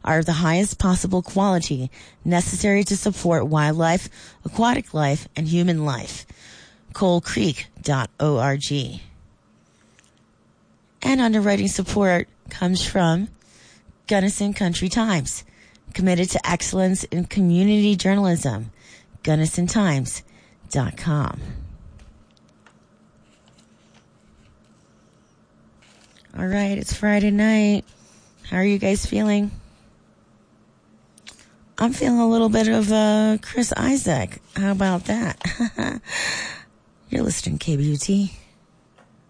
are the highest possible quality necessary to support wildlife, aquatic life, and human life. CoalCreek.org. And underwriting support comes from Gunnison Country Times, committed to excellence in community journalism. GunnisonTimes.com. All right, it's Friday night. How are you guys feeling? I'm feeling a little bit of Chris Isaak. How about that? You're listening to KBUT.